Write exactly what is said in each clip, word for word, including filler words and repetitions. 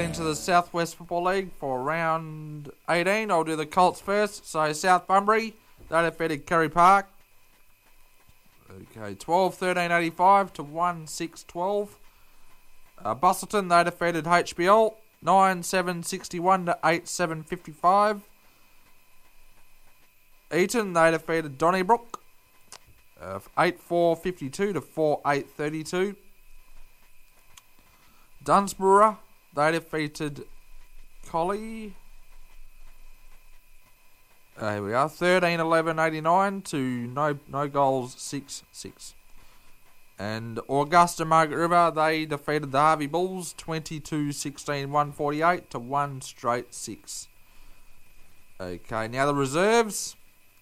into the Southwest Football League for round eighteen. I'll do the Colts first. So South Bunbury, they defeated Kerry Park. Okay, twelve thirteen eighty-five to one six twelve. Uh, Busselton, they defeated H B L nine seven sixty-one to eight seven fifty-five. Eton, they defeated Donnybrook uh, eight four fifty-two to four eight thirty-two. Dunsborough, they defeated Collie. Uh, here we are, thirteen eleven eighty-nine to no no goals six six. And Augusta Margaret River, they defeated the Harvey Bulls twenty-two sixteen one forty-eight to one straight six. Okay, now the reserves.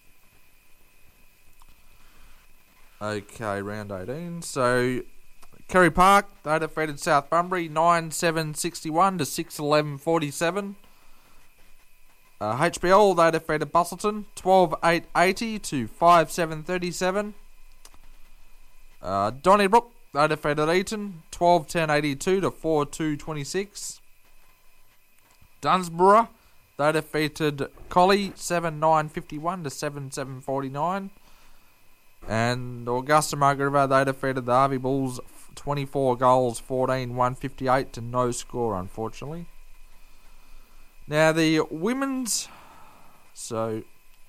Okay, round eighteen. So Kerry Park, they defeated South Bunbury nine seven sixty-one to six eleven forty-seven. Uh, H B L, they defeated Busselton twelve eight eighty to five seven thirty-seven. Uh, Donnybrook, they defeated Eton twelve ten eighty-two to four two twenty-six. Dunsborough, they defeated Collie seven nine fifty-one to seven seven forty-nine. And Augusta Margaret River, they defeated the Harvey Bulls twenty-four goals fourteen one fifty-eight to no score, unfortunately. Now the women's, so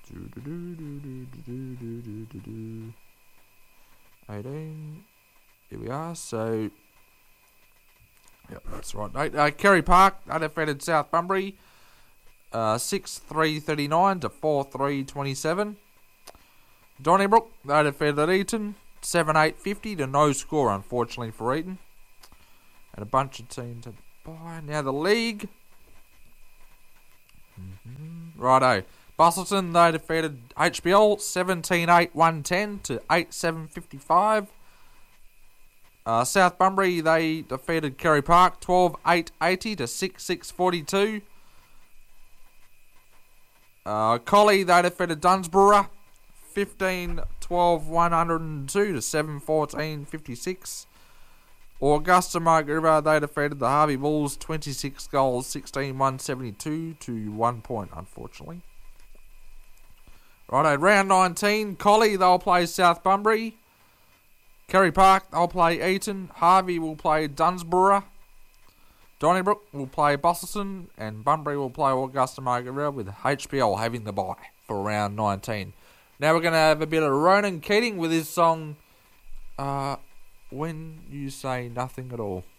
eighteen, here we are. So yep, that's right. Uh, Kerry Park, they defeated South Bunbury uh, six three thirty-nine to four three twenty-seven. Donnybrook, they defeated Eton seven eight fifty to no score, unfortunately for Eton. And a bunch of teams had to buy. Now the league. Mm-hmm. Righto. Busselton, they defeated H B L seventeen eight one ten to eight seven fifty-five. Uh, South Bunbury, they defeated Kerry Park twelve eight eighty to six six forty-two. Uh, Collie, they defeated Dunsborough fifteen twelve one oh two to seven fourteen fifty-six. Augusta Margaret River, they defeated the Harvey Bulls twenty-six goals sixteen one seventy-two to one point, unfortunately. Righto, round nineteen. Collie, they'll play South Bunbury. Kerry Park, they'll play Eton. Harvey will play Dunsborough. Donnybrook will play Busselton. And Bunbury will play Augusta Margaret River, with H B L having the bye for round nineteen. Now we're going to have a bit of Ronan Keating with his song, uh, When You Say Nothing At All.